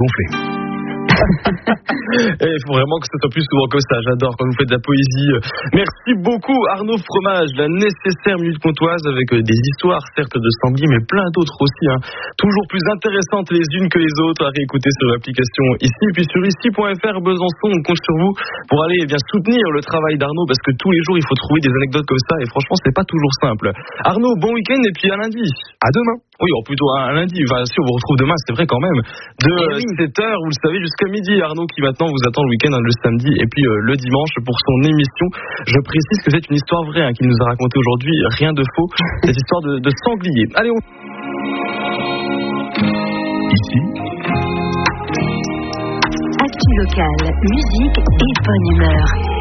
gonfler. Et il faut vraiment que ce soit plus souvent comme ça. J'adore quand vous faites de la poésie. Merci beaucoup Arnaud Fromage. La nécessaire minute comtoise avec des histoires certes de sangliers mais plein d'autres aussi, toujours plus intéressantes les unes que les autres à réécouter sur l'application ici et puis sur ici.fr. Besançon, on compte sur vous pour aller soutenir le travail d'Arnaud parce que tous les jours il faut trouver des anecdotes comme ça et franchement c'est pas toujours simple. Arnaud, bon week-end et puis à lundi. À demain. Oui, plutôt un lundi. Enfin, si on vous retrouve demain, c'est vrai quand même. De 7h, vous le savez, jusqu'à midi. Arnaud qui maintenant vous attend le week-end, le samedi et puis le dimanche pour son émission. Je précise que c'est une histoire vraie qu'il nous a racontée aujourd'hui. Rien de faux. Cette histoire de sanglier. Allez, Ici. Actu local, musique et bonne humeur.